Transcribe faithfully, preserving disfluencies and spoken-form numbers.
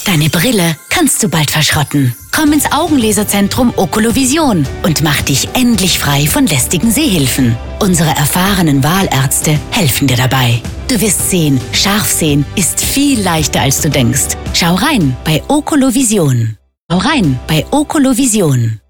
Deine Brille kannst du bald verschrotten. Komm ins Augenlaserzentrum Oculovision und mach dich endlich frei von lästigen Sehhilfen. Unsere erfahrenen Wahlärzte helfen dir dabei. Du wirst sehen, scharf sehen ist viel leichter als du denkst. Schau rein bei Oculovision. Schau rein bei Oculovision.